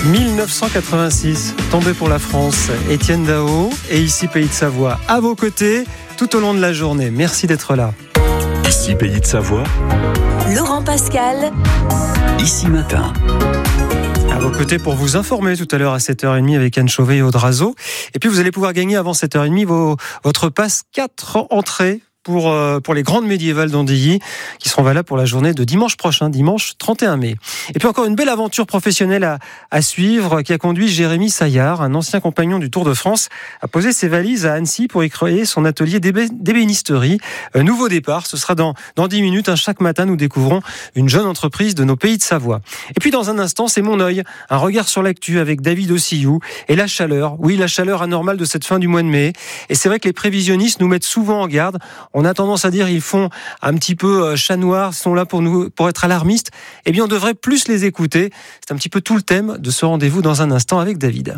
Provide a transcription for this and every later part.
1986, tombé pour la France, Étienne Dao et ici Pays de Savoie à vos côtés tout au long de la journée. Merci d'être là. Ici Pays de Savoie, Laurent Pascal, Ici Matin. À vos côtés pour vous informer tout à l'heure à 7h30 avec Anne Chauvet et Aude Razo. Et puis vous allez pouvoir gagner avant 7h30 votre passe 4 entrées pour les grandes médiévales d'Andilly qui seront valables pour la journée de dimanche prochain, dimanche 31 mai. Et puis encore une belle aventure professionnelle à suivre qui a conduit Jérémy Saillard, un ancien compagnon du Tour de France, à poser ses valises à Annecy pour y créer son atelier d'ébénisterie. Nouveau départ, ce sera dans 10 minutes. Chaque matin, nous découvrons une jeune entreprise de nos Pays de Savoie. Et puis dans un instant, c'est Mon œil, un regard sur l'actu avec David Ossillou et la chaleur. Oui, la chaleur anormale de cette fin du mois de mai. Et c'est vrai que les prévisionnistes nous mettent souvent en garde. On a tendance à dire ils font un petit peu chat noir, sont là pour être alarmistes. Eh bien, on devrait plus les écouter. C'est un petit peu tout le thème de ce rendez-vous dans un instant avec David.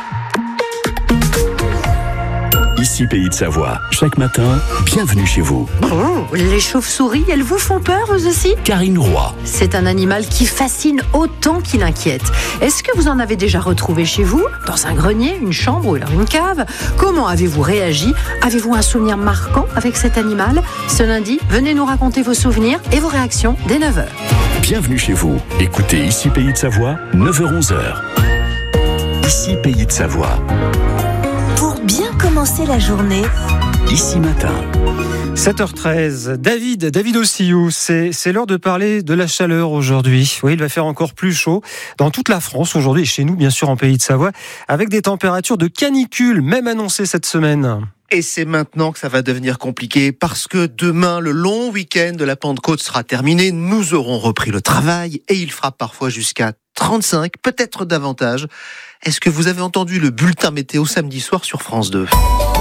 Ici Pays de Savoie, chaque matin, bienvenue chez vous. Oh, les chauves-souris, elles vous font peur, eux aussi ? Karine Roy. C'est un animal qui fascine autant qu'il inquiète. Est-ce que vous en avez déjà retrouvé chez vous ? Dans un grenier, une chambre ou alors une cave ? Comment avez-vous réagi ? Avez-vous un souvenir marquant avec cet animal ? Ce lundi, venez nous raconter vos souvenirs et vos réactions dès 9h. Bienvenue chez vous. Écoutez Ici Pays de Savoie, 9h-11h. Ici Pays de Savoie. pour bien commencer la journée. Ici Matin. 7h13, David Ossillou, c'est l'heure de parler de la chaleur aujourd'hui. Oui, il va faire encore plus chaud dans toute la France aujourd'hui et chez nous, bien sûr, en Pays de Savoie, avec des températures de canicule, même annoncées cette semaine. Et c'est maintenant que ça va devenir compliqué parce que demain, le long week-end de la Pentecôte sera terminé. Nous aurons repris le travail et il fera parfois jusqu'à 35, peut-être davantage. Est-ce que vous avez entendu le bulletin météo samedi soir sur France 2 ?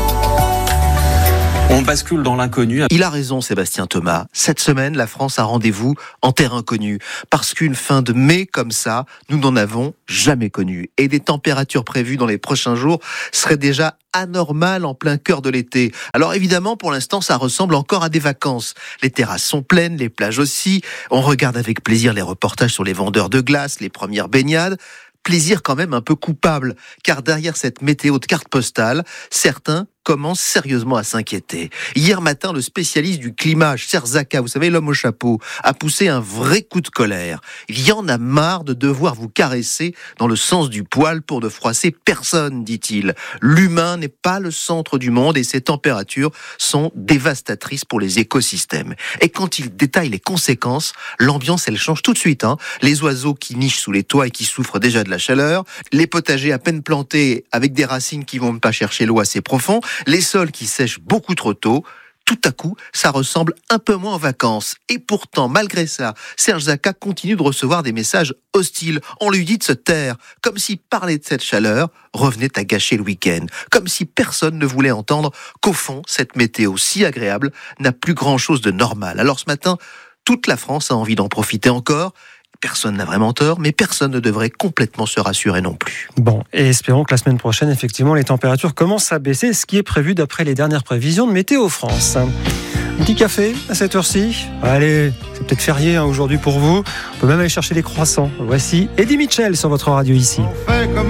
On bascule dans l'inconnu. Il a raison, Sébastien Thomas. Cette semaine, la France a rendez-vous en terre inconnue. Parce qu'une fin de mai comme ça, nous n'en avons jamais connu. Et des températures prévues dans les prochains jours seraient déjà anormales en plein cœur de l'été. Alors évidemment, pour l'instant, ça ressemble encore à des vacances. Les terrasses sont pleines, les plages aussi. On regarde avec plaisir les reportages sur les vendeurs de glace, les premières baignades. Plaisir quand même un peu coupable, car derrière cette météo de carte postale, certains commence sérieusement à s'inquiéter. Hier matin, le spécialiste du climat, Serzaka, vous savez, l'homme au chapeau, a poussé un vrai coup de colère. Il y en a marre de devoir vous caresser dans le sens du poil pour ne froisser personne, dit-il. L'humain n'est pas le centre du monde et ces températures sont dévastatrices pour les écosystèmes. Et quand il détaille les conséquences, l'ambiance, elle change tout de suite. Les oiseaux qui nichent sous les toits et qui souffrent déjà de la chaleur, les potagers à peine plantés avec des racines qui vont pas chercher l'eau assez profond, les sols qui sèchent beaucoup trop tôt. Tout à coup, ça ressemble un peu moins aux vacances. Et pourtant, malgré ça, Serge Zaka continue de recevoir des messages hostiles. On lui dit de se taire, comme si parler de cette chaleur revenait à gâcher le week-end. Comme si personne ne voulait entendre qu'au fond, cette météo si agréable n'a plus grand-chose de normal. Alors ce matin, toute la France a envie d'en profiter encore. Personne n'a vraiment tort, mais personne ne devrait complètement se rassurer non plus. Bon, et espérons que la semaine prochaine, effectivement, les températures commencent à baisser, ce qui est prévu d'après les dernières prévisions de Météo France. Un petit café à cette heure-ci. Allez, c'est peut-être férié aujourd'hui pour vous. On peut même aller chercher les croissants. Voici Eddie Mitchell sur votre radio ici.